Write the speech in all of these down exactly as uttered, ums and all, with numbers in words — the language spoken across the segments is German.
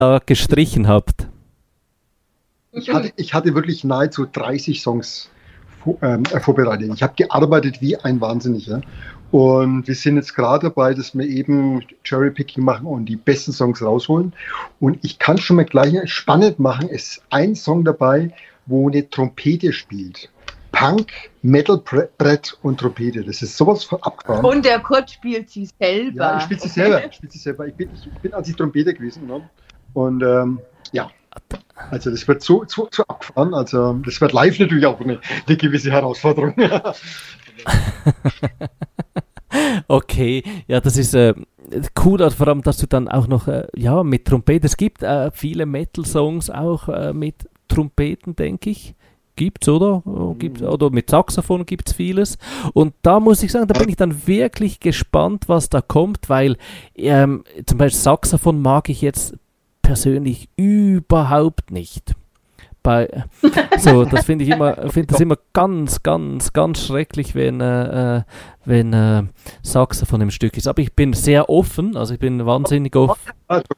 da gestrichen habt. Ich hatte, ich hatte wirklich nahezu dreißig Songs ähm, vorbereitet. Ich habe gearbeitet wie ein Wahnsinniger. Und wir sind jetzt gerade dabei, dass wir eben Cherrypicking machen und die besten Songs rausholen. Und ich kann schon mal gleich spannend machen. Es ist ein Song dabei, wo eine Trompete spielt. Punk, Metal, Brett und Trompete. Das ist sowas von abgefahren. Und der Kurt spielt sie selber. Ja, ich spiele sie selber. Ich, spiel sie selber. ich, bin, ich bin als die Trompete gewesen. Ne? Und ähm, ja, also das wird so, so, so abgefahren. Also das wird live natürlich auch eine, eine gewisse Herausforderung. Okay, ja, das ist äh, cool, vor allem, dass du dann auch noch, äh, ja, mit Trompeten, es gibt äh, viele Metal-Songs auch äh, mit Trompeten, denke ich. Gibt's, oder? Gibt's, oder mit Saxophon gibt's vieles. Und da muss ich sagen, da bin ich dann wirklich gespannt, was da kommt, weil ähm, zum Beispiel Saxophon mag ich jetzt persönlich überhaupt nicht. Bei, so, das finde ich immer, finde das immer ganz, ganz, ganz schrecklich, wenn, äh, wenn äh, Saxophon im Stück ist. Aber ich bin sehr offen, also ich bin wahnsinnig offen.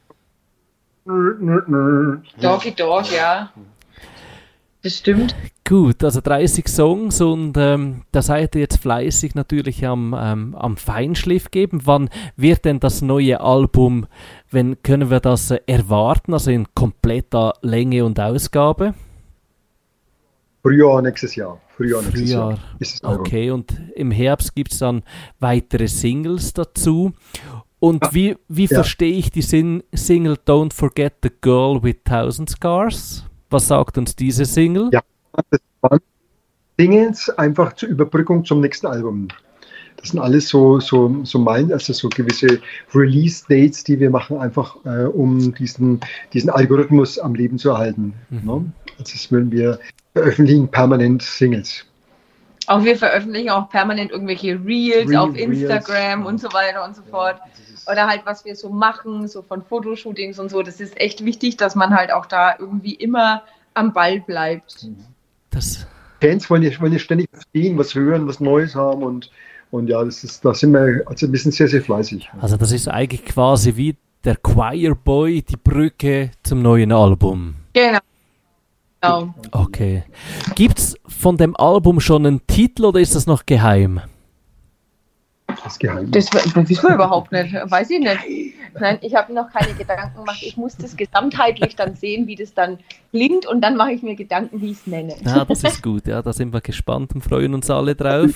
Doggy Dog, ja. Das stimmt. Gut, also dreißig Songs und ähm, da seid ihr jetzt fleißig natürlich am, ähm, am Feinschliff geben. Wann wird denn das neue Album, wenn können wir das äh, erwarten, also in kompletter Länge und Ausgabe? Frühjahr nächstes Jahr. Frühjahr nächstes Frühjahr. Jahr ist das Album. Okay, und im Herbst gibt es dann weitere Singles dazu. Und wie, wie ja. verstehe ich die Sin- Single Don't Forget the Girl with Thousand Scars? Was sagt uns diese Single? Ja, das waren Singles einfach zur Überbrückung zum nächsten Album. Das sind alles so, so, so mein, also so gewisse Release-Dates, die wir machen, einfach äh, um diesen, diesen Algorithmus am Leben zu erhalten. Mhm. Ne? Also das wollen wir veröffentlichen permanent Singles. Auch wir veröffentlichen auch permanent irgendwelche Reels Real, auf Instagram Reels, und so weiter und so fort. Ja, oder halt, was wir so machen, so von Fotoshootings und so. Das ist echt wichtig, dass man halt auch da irgendwie immer am Ball bleibt. Das Fans wollen ja, wollen ja ständig was sehen, was hören, was Neues haben und, und ja, das ist, da sind wir, also wir sind sehr, sehr fleißig. Also das ist eigentlich quasi wie der Choir Boy, die Brücke zum neuen Album. Genau. Genau. Okay. Gibt es von dem Album schon einen Titel oder ist das noch geheim? Das ist geheim. Das, das wissen wir überhaupt nicht. Weiß ich nicht. Nein, ich habe noch keine Gedanken gemacht. Ich muss das gesamtheitlich dann sehen, wie das dann klingt und dann mache ich mir Gedanken, wie ich es nenne. Ja, das ist gut. Ja, da sind wir gespannt und freuen uns alle drauf.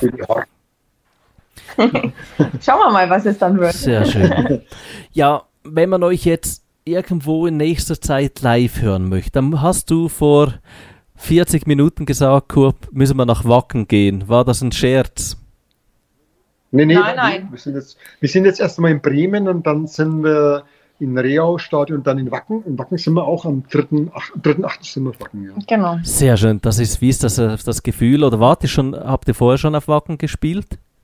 Schauen wir mal, was es dann wird. Sehr schön. Ja, wenn man euch jetzt irgendwo in nächster Zeit live hören möchte, dann hast du vor vierzig Minuten gesagt, Kurt, müssen wir nach Wacken gehen. War das ein Scherz? Nee, nee, nein, nein. Wir sind jetzt, wir sind jetzt erst einmal in Bremen und dann sind wir in Reau-Stadion und dann in Wacken. In Wacken sind wir auch am dritten achten sind wir auf Wacken, ja. Genau. Sehr schön. Das ist, wie ist das, das Gefühl? Oder wart ihr schon, habt ihr vorher schon auf Wacken gespielt?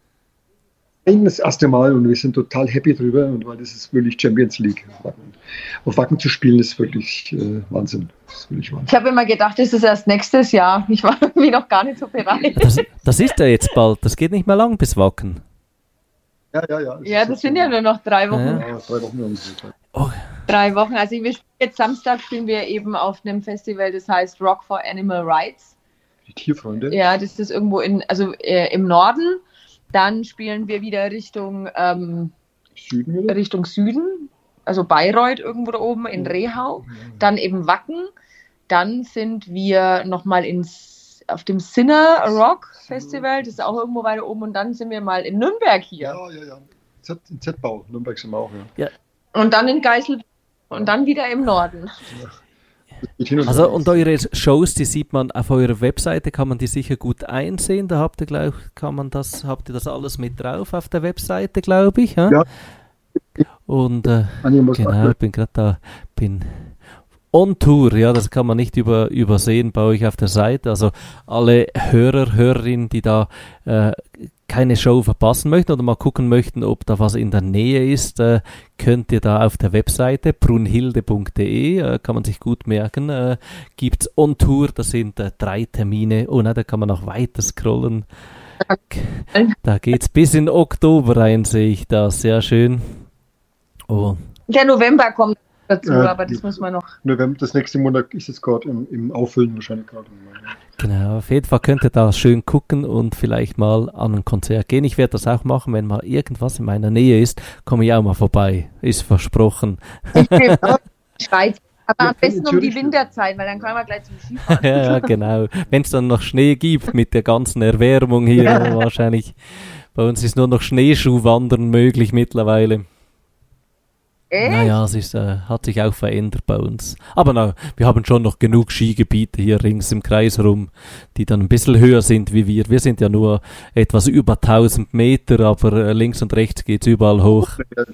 Das erste Mal und wir sind total happy drüber, und weil das ist wirklich Champions League. Auf Wacken zu spielen ist wirklich äh, Wahnsinn. Das ist wirklich Wahnsinn. Ich habe immer gedacht, das ist erst nächstes Jahr. Ich war irgendwie noch gar nicht so bereit. Das, das ist ja jetzt bald. Das geht nicht mehr lang bis Wacken. Ja, ja, ja. Das, ja, das sind so ja nur noch drei Wochen. Ja, ja drei Wochen. Oh. Drei Wochen. Also wir spielen jetzt Samstag spielen wir eben auf einem Festival, das heißt Rock for Animal Rights. Die Tierfreunde. Ja, das ist irgendwo in, also äh, im Norden. Dann spielen wir wieder Richtung ähm, Süden, wieder? Richtung Süden, also Bayreuth irgendwo da oben in Rehau. Dann eben Wacken. Dann sind wir nochmal ins auf dem Sinner Rock Festival, das ist auch irgendwo weiter oben. Und dann sind wir mal in Nürnberg hier. Ja, ja, ja. Z, in Z-Bau, Nürnberg sind wir auch, ja. ja. Und dann in Geißel und dann wieder im Norden. Ja. Also und eure Shows, die sieht man auf eurer Webseite, kann man die sicher gut einsehen. Da habt ihr, glaub, kann man das, habt ihr das alles mit drauf auf der Webseite, glaube ich. Ja. ja. Und äh, genau, ich bin gerade da, bin on Tour, ja, das kann man nicht über, übersehen bei euch auf der Seite. Also alle Hörer, Hörerinnen, die da äh, keine Show verpassen möchten oder mal gucken möchten, ob da was in der Nähe ist, äh, könnt ihr da auf der Webseite brunhilde punkt de, äh, kann man sich gut merken, äh, gibt's on Tour, das sind äh, drei Termine, oh nein, da kann man noch weiter scrollen. Da geht's bis in Oktober rein, sehe ich da, sehr schön. Oh. Der November kommt dazu, äh, aber das muss man noch. November, das nächste Monat ist es gerade im, im Auffüllen wahrscheinlich gerade. Genau, auf jeden Fall könnt ihr da schön gucken und vielleicht mal an ein Konzert gehen. Ich werde das auch machen, wenn mal irgendwas in meiner Nähe ist, komme ich auch mal vorbei. Ist versprochen. Ich will auch Schweiz. Aber am besten um die Winterzeit, weil dann können wir gleich zum Skifahren. Ja, ja, genau. Wenn es dann noch Schnee gibt mit der ganzen Erwärmung hier, ja. wahrscheinlich. Bei uns ist nur noch Schneeschuhwandern möglich mittlerweile. Echt? Naja, es ist, äh, hat sich auch verändert bei uns. Aber na, wir haben schon noch genug Skigebiete hier rings im Kreis rum, die dann ein bisschen höher sind wie wir. Wir sind ja nur etwas über tausend Meter, aber äh, links und rechts geht es überall hoch.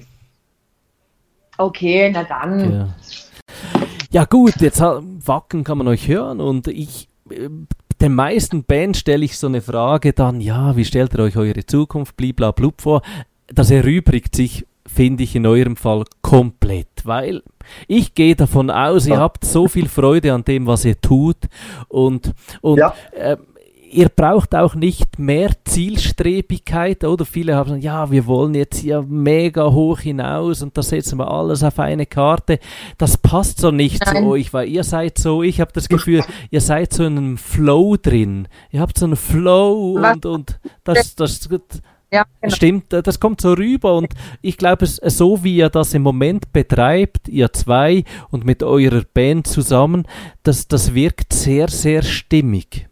Okay, na dann. Ja. Ja gut, jetzt Wacken kann man euch hören und ich, äh, den meisten Bands stelle ich so eine Frage dann, ja, wie stellt ihr euch eure Zukunft, bliblablub vor? Das erübrigt sich, finde ich, in eurem Fall komplett, weil ich gehe davon aus, ihr habt so viel Freude an dem, was ihr tut und, und ja. äh, ihr braucht auch nicht mehr Zielstrebigkeit, oder? Viele haben gesagt, ja, wir wollen jetzt hier mega hoch hinaus und da setzen wir alles auf eine Karte. Das passt so nicht Nein. zu euch, weil ihr seid so, ich habe das Gefühl, ihr seid so in einem Flow drin. Ihr habt so einen Flow und, und das, das, das ja, genau. stimmt, das kommt so rüber und ich glaube, so wie ihr das im Moment betreibt, ihr zwei und mit eurer Band zusammen, das, das wirkt sehr, sehr stimmig.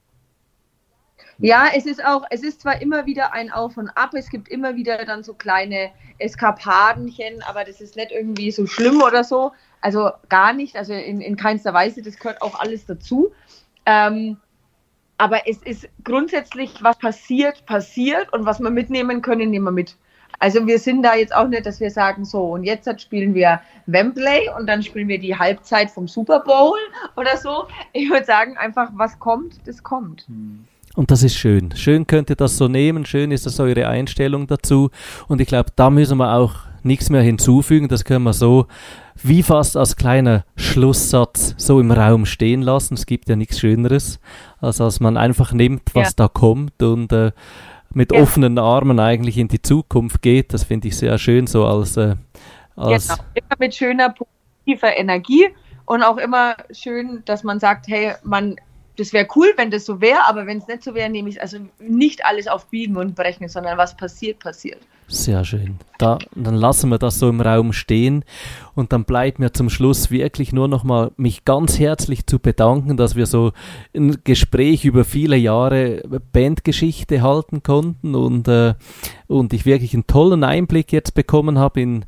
Ja, es ist auch, es ist zwar immer wieder ein Auf und Ab, es gibt immer wieder dann so kleine Eskapadenchen, aber das ist nicht irgendwie so schlimm oder so, also gar nicht, also in, in keinster Weise, das gehört auch alles dazu. Ähm, aber es ist grundsätzlich, was passiert, passiert und was wir mitnehmen können, nehmen wir mit. Also wir sind da jetzt auch nicht, dass wir sagen, so und jetzt spielen wir Wembley und dann spielen wir die Halbzeit vom Super Bowl oder so. Ich würde sagen, einfach was kommt, das kommt. Hm. Und das ist schön. Schön könnt ihr das so nehmen, schön ist das eure Einstellung dazu. Und ich glaube, da müssen wir auch nichts mehr hinzufügen. Das können wir so wie fast als kleiner Schlusssatz so im Raum stehen lassen. Es gibt ja nichts Schöneres, als dass man einfach nimmt, was ja. da kommt und äh, mit ja. offenen Armen eigentlich in die Zukunft geht. Das finde ich sehr schön, so als... Äh, als genau. Immer mit schöner, positiver Energie und auch immer schön, dass man sagt, hey, man... Das wäre cool, wenn das so wäre, aber wenn es nicht so wäre, nehme ich es also nicht alles auf Biegen und Brechen, sondern was passiert, passiert. Sehr schön. Da, dann lassen wir das so im Raum stehen und dann bleibt mir zum Schluss wirklich nur noch mal mich ganz herzlich zu bedanken, dass wir so ein Gespräch über viele Jahre Bandgeschichte halten konnten und, äh, und ich wirklich einen tollen Einblick jetzt bekommen habe in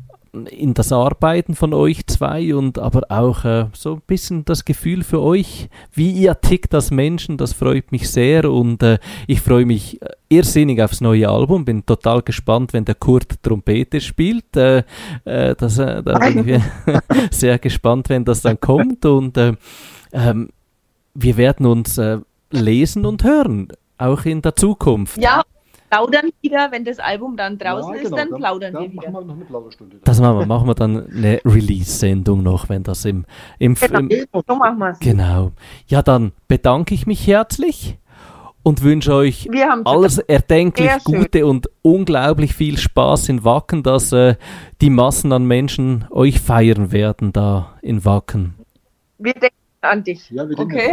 in das Arbeiten von euch zwei und aber auch äh, so ein bisschen das Gefühl für euch, wie ihr tickt als Menschen, das freut mich sehr und äh, ich freue mich irrsinnig aufs neue Album, bin total gespannt, wenn der Kurt Trompete spielt, äh, äh, das, äh, da bin ich sehr gespannt, wenn das dann kommt und äh, ähm, wir werden uns äh, lesen und hören, auch in der Zukunft. Ja. Plaudern wieder, wenn das Album dann draußen ja, genau, ist, dann, dann plaudern dann wir wieder. Machen wir noch eine Plauderstunde. Das machen wir, machen wir dann eine Release-Sendung noch, wenn das im... im, genau, im so machen wir es. Genau. Ja, dann bedanke ich mich herzlich und wünsche euch alles erdenklich Gute und unglaublich viel Spaß in Wacken, dass äh, die Massen an Menschen euch feiern werden da in Wacken. Wir denken an dich. Ja, wir denken okay?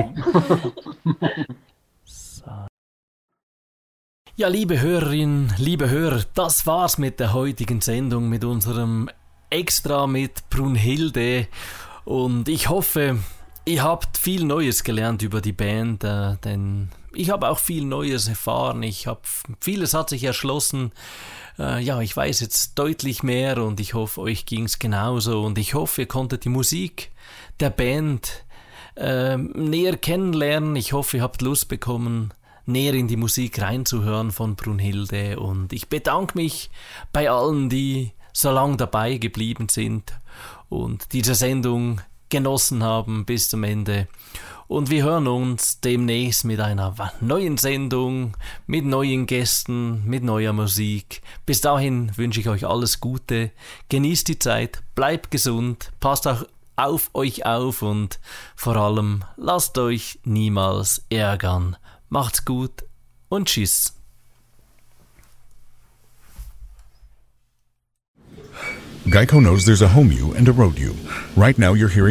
So. Ja, liebe Hörerinnen, liebe Hörer, das war's mit der heutigen Sendung, mit unserem Extra mit Brunhilde und ich hoffe, ihr habt viel Neues gelernt über die Band, äh, denn ich habe auch viel Neues erfahren, ich habe, vieles hat sich erschlossen, äh, ja, ich weiß jetzt deutlich mehr und ich hoffe, euch ging's genauso und ich hoffe, ihr konntet die Musik der Band äh, näher kennenlernen, ich hoffe, ihr habt Lust bekommen, näher in die Musik reinzuhören von Brunhilde und ich bedanke mich bei allen, die so lange dabei geblieben sind und diese Sendung genossen haben bis zum Ende und wir hören uns demnächst mit einer neuen Sendung, mit neuen Gästen, mit neuer Musik. Bis dahin wünsche ich euch alles Gute, genießt die Zeit, bleibt gesund, passt auch auf euch auf und vor allem lasst euch niemals ärgern. Macht's gut und tschüss. Geico knows there's a home you and a road you. Right now you're hearing